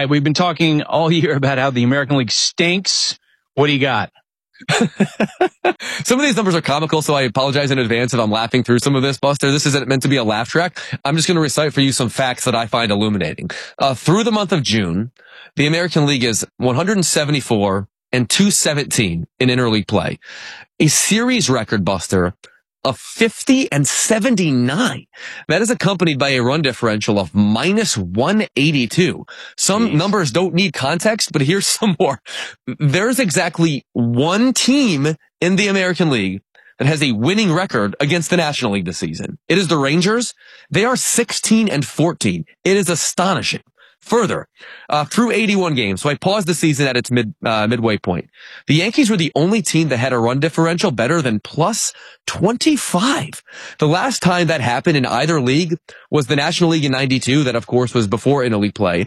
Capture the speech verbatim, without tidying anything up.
right, we've been talking all year about how the American League stinks. What do you got? Some of these numbers are comical, so I apologize in advance if I'm laughing through some of this, Buster. This isn't meant to be a laugh track. I'm just going to recite for you some facts that I find illuminating. Uh, through the month of June, the American League is one seventy-four and two seventeen in interleague play. A series record, Buster, of fifty and seventy-nine. That is accompanied by a run differential of minus one eighty-two. Some Jeez. Numbers don't need context, but here's some more. There's exactly one team in the American League that has a winning record against the National League this season. It is the Rangers. They are sixteen and fourteen. It is astonishing. Further, uh, through eighty-one games, so I paused the season at its mid, uh, midway point. The Yankees were the only team that had a run differential better than plus twenty-five. The last time that happened in either league was the National League in ninety-two, that of course was before interleague play.